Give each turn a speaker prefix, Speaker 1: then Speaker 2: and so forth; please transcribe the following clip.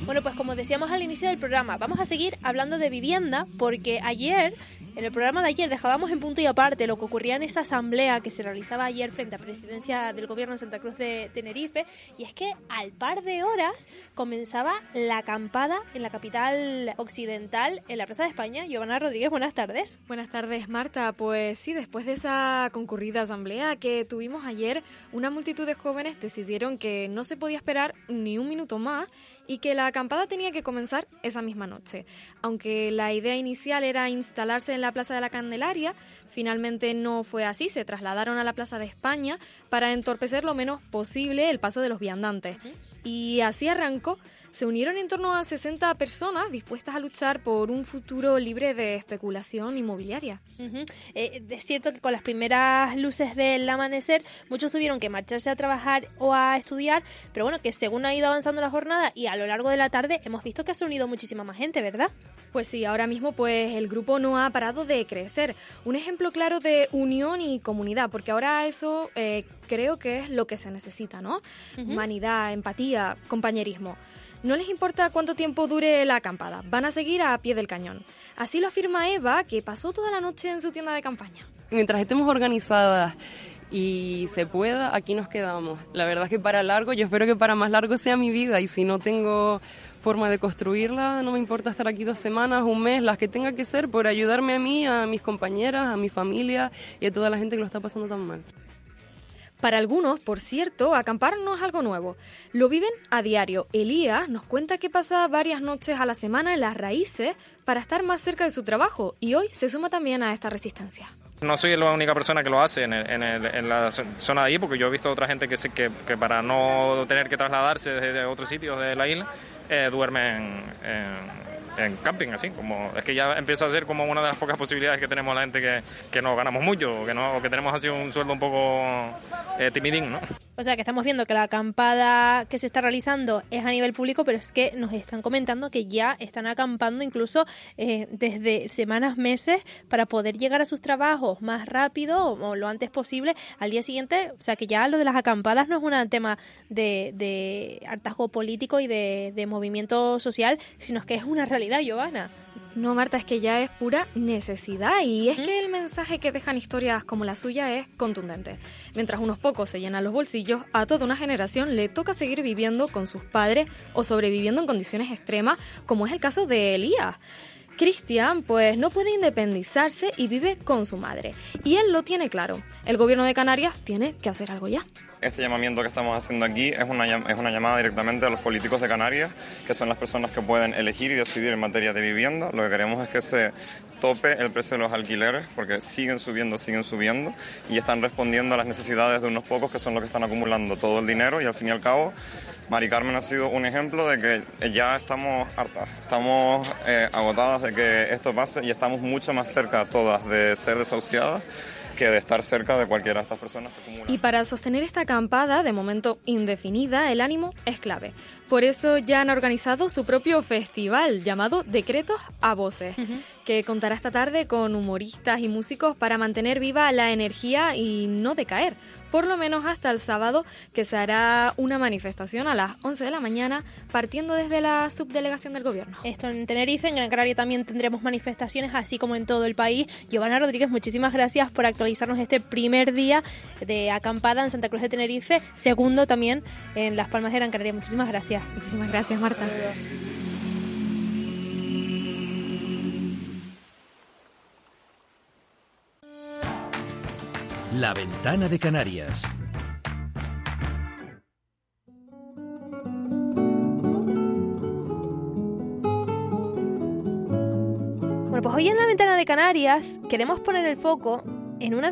Speaker 1: Bueno, pues como decíamos al inicio del programa, vamos a seguir hablando de vivienda porque ayer, en el programa de ayer, dejábamos en punto y aparte lo que ocurría en esa asamblea que se realizaba ayer frente a Presidencia del Gobierno en Santa Cruz de Tenerife, y es que al par de horas comenzaba la acampada en la capital occidental, en la Plaza de España. Giovanna Rodríguez, buenas tardes.
Speaker 2: Buenas tardes, Marta. Pues sí, después de esa concurrida asamblea que tuvimos ayer, una multitud de jóvenes decidieron que no se podía esperar ni un minuto más y que la acampada tenía que comenzar esa misma noche. Aunque la idea inicial era instalarse en la Plaza de la Candelaria, finalmente no fue así. Se trasladaron a la Plaza de España para entorpecer lo menos posible el paso de los viandantes. Y así arrancó. Se unieron en torno a 60 personas dispuestas a luchar por un futuro libre de especulación inmobiliaria.
Speaker 1: Es cierto que con las primeras luces del amanecer muchos tuvieron que marcharse a trabajar o a estudiar, pero bueno, que según ha ido avanzando la jornada y a lo largo de la tarde hemos visto que se ha unido muchísima más gente, ¿verdad?
Speaker 2: Pues sí, ahora mismo pues el grupo no ha parado de crecer. Un ejemplo claro de unión y comunidad, porque ahora eso creo que es lo que se necesita, ¿no? Humanidad, empatía, compañerismo. No les importa cuánto tiempo dure la acampada, van a seguir a pie del cañón. Así lo afirma Eva, que pasó toda la noche en su tienda de campaña.
Speaker 3: Mientras estemos organizadas y se pueda, aquí nos quedamos. La verdad es que para largo, yo espero que para más largo sea mi vida, y si no tengo forma de construirla, no me importa estar aquí 2 semanas, un mes, las que tenga que ser, por ayudarme a mí, a mis compañeras, a mi familia y a toda la gente que lo está pasando tan mal.
Speaker 2: Para algunos, por cierto, acampar no es algo nuevo. Lo viven a diario. Elías nos cuenta que pasa varias noches a la semana en las raíces para estar más cerca de su trabajo, y hoy se suma también a esta resistencia.
Speaker 4: No soy la única persona que lo hace en la zona de ahí, porque yo he visto a otra gente que para no tener que trasladarse desde otros sitios de la isla, duermen en camping, así como es que ya empieza a ser como una de las pocas posibilidades que tenemos la gente que no ganamos mucho, o que tenemos así un sueldo un poco timidín, ¿no?
Speaker 1: O sea que estamos viendo que la acampada que se está realizando es a nivel público, pero es que nos están comentando que ya están acampando incluso desde semanas, meses, para poder llegar a sus trabajos más rápido o lo antes posible al día siguiente. O sea que ya lo de las acampadas no es un tema de hartazgo político y de movimiento social, sino que es una realidad, Giovanna.
Speaker 2: No, Marta, es que ya es pura necesidad, y es que el mensaje que dejan historias como la suya es contundente. Mientras unos pocos se llenan los bolsillos, a toda una generación le toca seguir viviendo con sus padres o sobreviviendo en condiciones extremas, como es el caso de Elías. Cristian, pues no puede independizarse y vive con su madre. Y él lo tiene claro. El gobierno de Canarias tiene que hacer algo ya.
Speaker 5: Este llamamiento que estamos haciendo aquí es una llamada directamente a los políticos de Canarias, que son las personas que pueden elegir y decidir en materia de vivienda. Lo que queremos es que se tope el precio de los alquileres, porque siguen subiendo, y están respondiendo a las necesidades de unos pocos que son los que están acumulando todo el dinero, y al fin y al cabo Mari Carmen ha sido un ejemplo de que ya estamos hartas, estamos agotadas de que esto pase, y estamos mucho más cerca todas de ser desahuciadas que de estar cerca de cualquiera de estas personas que acumulan.
Speaker 2: Y para sostener esta acampada, de momento indefinida, el ánimo es clave. Por eso ya han organizado su propio festival llamado Decretos a Voces, que contará esta tarde con humoristas y músicos para mantener viva la energía y no decaer. Por lo menos hasta el sábado, que se hará una manifestación a las 11 de la mañana, partiendo desde la subdelegación del gobierno.
Speaker 1: Esto en Tenerife, en Gran Canaria también tendremos manifestaciones, así como en todo el país. Giovanna Rodríguez, muchísimas gracias por actualizarnos este primer día de acampada en Santa Cruz de Tenerife, segundo también en Las Palmas de Gran Canaria. Muchísimas gracias.
Speaker 2: Muchísimas gracias, Marta.
Speaker 6: La Ventana de Canarias.
Speaker 1: Bueno, pues hoy en La Ventana de Canarias queremos poner el foco en una